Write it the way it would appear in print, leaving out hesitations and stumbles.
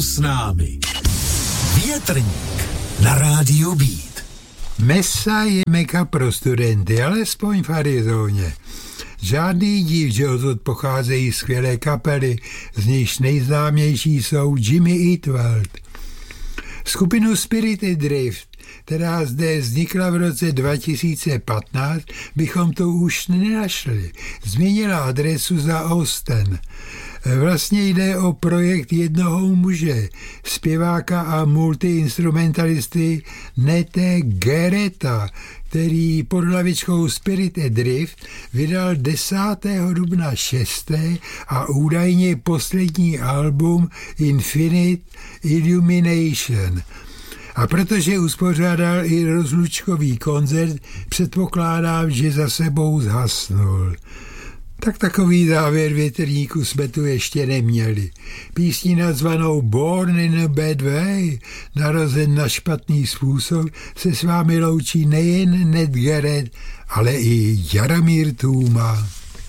s námi. Větrník na rádiu Beat. Mesa je meka pro studenty, alespoň v Arizoně. Žádný div, že odsud pocházejí skvělé kapely, z nichž nejznámější jsou Jimmy Eat World. Skupinu Spirit Drift, která zde vznikla v roce 2015, bychom to už nenašli. Změnila adresu za Austin. Vlastně jde o projekt jednoho muže, zpěváka a multiinstrumentalisty Nete Gereta, který pod hlavičkou Spirit Drift vydal 10. dubna 6. a údajně poslední album Infinite Illumination. A protože uspořádal i rozlučkový koncert, předpokládám, že za sebou zhasnul. Tak takový závěr větrníku jsme tu ještě neměli. Písní nazvanou Born in a Bad Way, narozen na špatný způsob, se s vámi loučí nejen Ned Garrett, ale i Jaromír Tůma.